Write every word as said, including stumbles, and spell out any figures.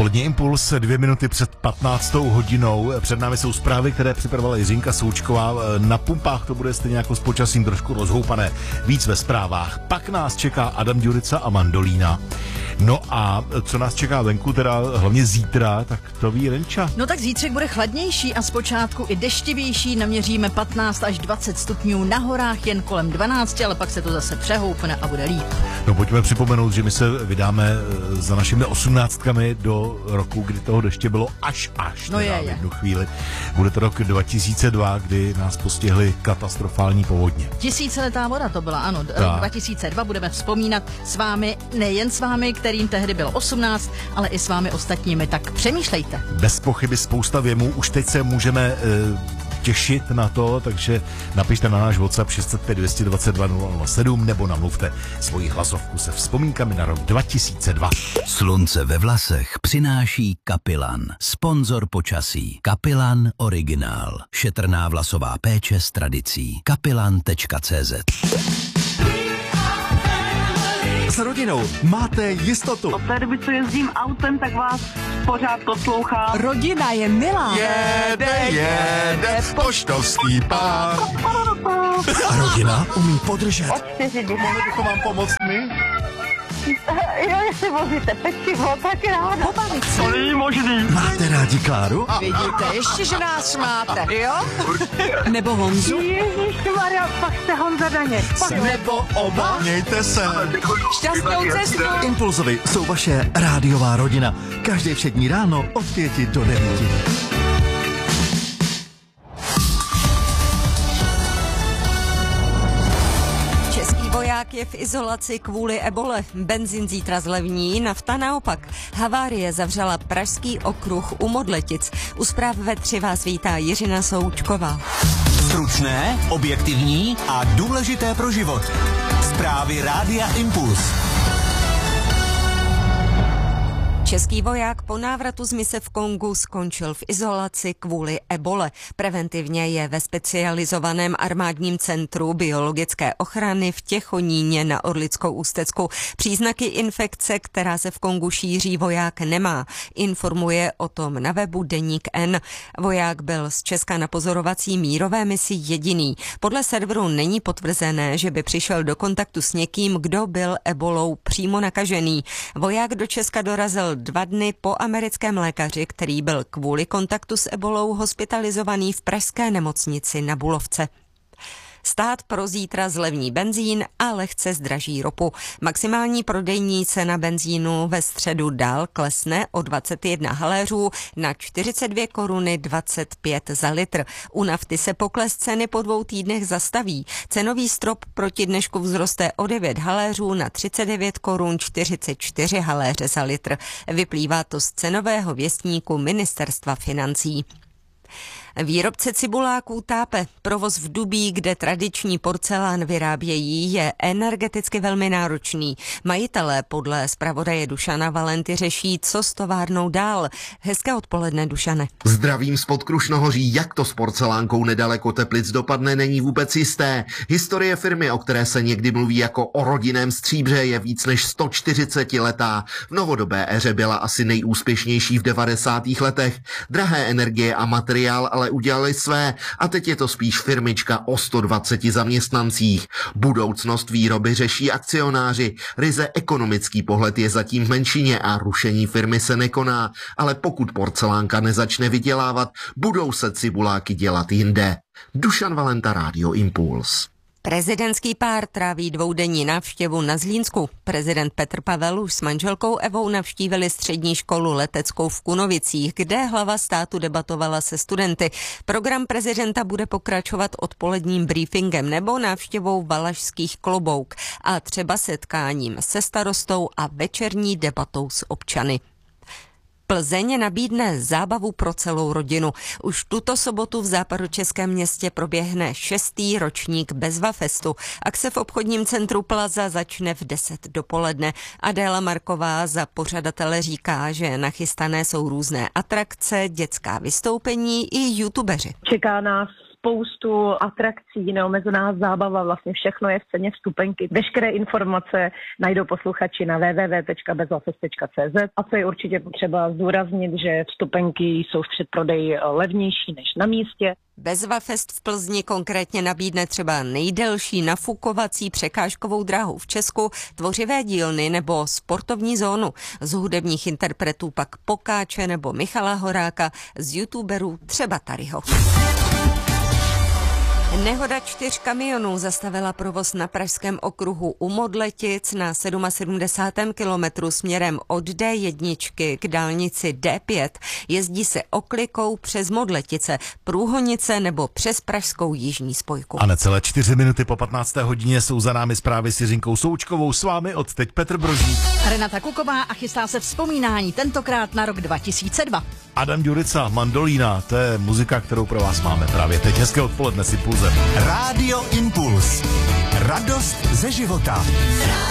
Odpolední impuls, dvě minuty před patnáctou hodinou. Před námi jsou zprávy, které připravovala Jiřinka Součková. Na pumpách to bude stejně jako s počasím trošku rozhoupané. Víc ve zprávách. Pak nás čeká Adam Ďurica a Mandolína. No a co nás čeká venku, teda hlavně zítra, tak to ví Renča. No tak zítřek bude chladnější a zpočátku i deštivější. Naměříme patnáct až dvacet stupňů, na horách jen kolem dvanáct, ale pak se to zase přehoupne a bude líp. No pojďme připomenout, že my se vydáme za našimi osmnáctkami do roku, kdy toho deště bylo až až. No je, je. V jednu chvíli. Bude to rok dva tisíce dva, kdy nás postihly katastrofální povodně. Tisíciletá voda to byla, ano. Tak. Rok dva tisíce dva budeme vzpomínat s vámi, nejen s vámi, kterým tehdy bylo osmnáct, ale i s vámi ostatními, tak přemýšlejte. Bez pochyby spousta věmů, už teď se můžeme e, těšit na to, takže napište na náš WhatsApp šest set pět, dvě stě dvacet dva, nula nula sedm nebo namluvte svoji hlasovku se vzpomínkami na rok dva tisíce dva. Slunce ve vlasech přináší Kapilan, sponzor počasí. Kapilan Originál, šetrná vlasová péče s tradicí. kapilan tečka cé zet. S rodinou máte jistotu. Od té doby, co jezdím autem, tak vás pořád poslouchám. Rodina je milá. Jede, jede, poštovský pár. A rodina umí podržet. Od čtyři dny. Mohli bychom vám pomoct my? Jo, jestli vozíte pečivo, tak ráda. Pobavit se. To není možný. Máte rádi Kláru? Vidíte, ještě, že nás máte, jo? Nebo Honzu? Ježišmarja, pak jste Honza Daně. Nebo oba? Mějte se. Šťastnou cestu. Impulzovi jsou vaše rádiová rodina. Každé všední ráno od pěti do devíti. Voják je v izolaci kvůli ebole. Benzín zítra zlevní, nafta naopak. Havárie zavřela Pražský okruh u Modletic. U zpráv ve tři vás vítá Jiřina Součková. Stručné, objektivní a důležité pro život. Zprávy Rádia Impuls. Český voják po návratu z mise v Kongu skončil v izolaci kvůli ebole. Preventivně je ve specializovaném armádním centru biologické ochrany v Těchoníně na Orlickou Ústecku. Příznaky infekce, která se v Kongu šíří, voják nemá. Informuje o tom na webu Deník N. Voják byl z Česka na pozorovací mírové misi jediný. Podle serveru není potvrzené, že by přišel do kontaktu s někým, kdo byl ebolou přímo nakažený. Voják do Česka dorazil dva dny po americkém lékaři, který byl kvůli kontaktu s ebolou hospitalizovaný v pražské nemocnici na Bulovce. Stát pro zítra zlevní benzín a lehce zdraží ropu. Maximální prodejní cena benzínu ve středu dál klesne o dvacet jedna haléřů na čtyřicet dvě koruny dvacet pět za litr. U nafty se pokles ceny po dvou týdnech zastaví. Cenový strop proti dnešku vzroste o devět haléřů na třicet devět korun čtyřicet čtyři haléře za litr. Vyplývá to z cenového věstníku Ministerstva financí. Výrobce cibuláků tápe. Provoz v Dubí, kde tradiční porcelán vyrábějí, je energeticky velmi náročný. Majitelé podle zpravodaje Dušana Valenty řeší, co s továrnou dál. Hezké odpoledne, Dušane. Zdravím spod Krušnohoří. Jak to s porcelánkou nedaleko Teplic dopadne, není vůbec jisté. Historie firmy, o které se někdy mluví jako o rodinném stříbře, je víc než sto čtyřicet letá. V novodobé éře byla asi nejúspěšnější v devadesátých letech. Drahé energie a materiál ale udělali své a teď je to spíš firmička o sto dvaceti zaměstnancích. Budoucnost výroby řeší akcionáři. Ryze ekonomický pohled je zatím v menšině a rušení firmy se nekoná, ale pokud porcelánka nezačne vydělávat, budou se cibuláky dělat jinde. Dušan Valenta, Rádio Impuls. Prezidentský pár tráví dvoudenní návštěvu na Zlínsku. Prezident Petr Pavel už s manželkou Evou navštívili střední školu leteckou v Kunovicích, kde hlava státu debatovala se studenty. Program prezidenta bude pokračovat odpoledním briefingem nebo návštěvou Valašských Klobouk a třeba setkáním se starostou a večerní debatou s občany. Plzeň nabídne zábavu pro celou rodinu. Už tuto sobotu v západočeském městě proběhne šestý ročník Bezvafestu. Akce v obchodním centru Plaza začne v deset dopoledne. Adéla Marková za pořadatele říká, že nachystané jsou různé atrakce, dětská vystoupení i youtubeři. Čeká nás spoustu atrakcí, neomezená zábava, vlastně všechno je v ceně vstupenky. Veškeré informace najdou posluchači na w w w tečka bezvlafest tečka c z a co je určitě potřeba zdůraznit, že vstupenky jsou v předprodeji levnější než na místě. Bezvafest v Plzni konkrétně nabídne třeba nejdelší nafukovací překážkovou dráhu v Česku, tvořivé dílny nebo sportovní zónu. Z hudebních interpretů pak Pokáče nebo Michala Horáka, z youtuberů třeba Taryho. Nehoda čtyř kamionů zastavila provoz na pražském okruhu u Modletic na sedmdesátém sedmém kilometru směrem od D jedna k dálnici D pět. Jezdí se oklikou přes Modletice, Průhonice nebo přes pražskou jižní spojku. A necelé čtyři minuty po patnácté hodině jsou za námi zprávy s Jiřinkou Součkovou. S vámi od teď Petr Brožík. Renata Kuková a chystá se vzpomínání, tentokrát na rok dva tisíce dva. Adam Ďurica, Mandolína, to je muzika, kterou pro vás máme právě teď. Hezké odpoledne s Impulzem. Rádio Impuls. Radost ze života.